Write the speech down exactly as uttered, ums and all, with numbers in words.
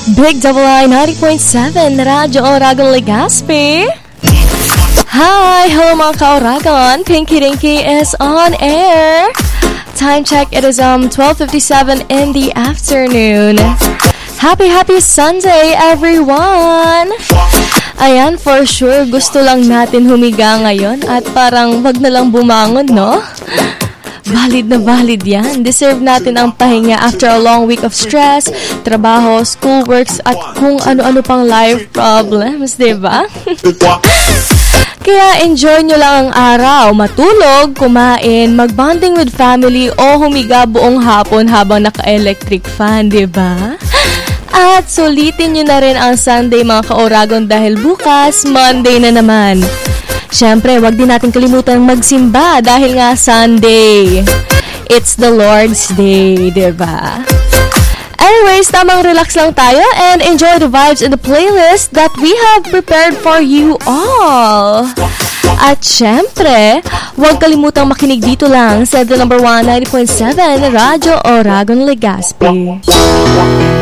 Big Double I ninety point seven Radyo Oragon Legazpi. Hi! Hello mga ka-Oragon. Pinky Dinky is on air. Time check, it is um twelve fifty-seven in the afternoon. Happy, happy Sunday, everyone! Ayan, for sure, gusto lang natin humiga ngayon at parang wag na lang bumangon, no? Valid na valid yan. Deserve natin ang pahinga after a long week of stress, trabaho, schoolworks, at kung ano-ano pang life problems, diba? Kaya enjoy nyo lang ang araw, matulog, kumain, mag-bonding with family, o humiga buong hapon habang naka-electric fan, diba? At sulitin nyo na rin ang Sunday mga ka-Oragon dahil bukas, Monday na naman. Siyempre, wag din natin kalimutan magsimba dahil nga Sunday. It's the Lord's Day, diba? Anyways, tamang relax lang tayo and enjoy the vibes in the playlist that we have prepared for you all. At syempre, huwag kalimutang makinig dito lang sa the number one ninety point seven Radyo Oragon Legazpi.